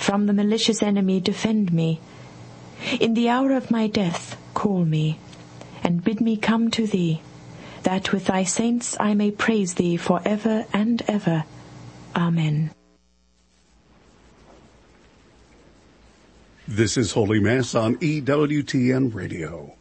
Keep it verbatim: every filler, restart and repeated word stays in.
from the malicious enemy defend me. In the hour of my death call me, and bid me come to thee, that with thy saints I may praise thee for ever and ever. Amen. This is Holy Mass on E W T N Radio.